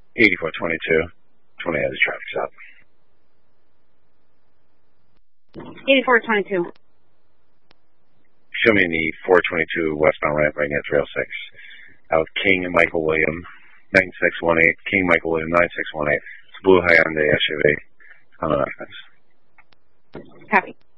8422. 20 has a traffic stop. 8422. Show me in the 422 westbound ramp right near 306. Out King and Michael William, 9618. King Michael William, 9618. It's a blue Hyundai SUV on an offense. Copy.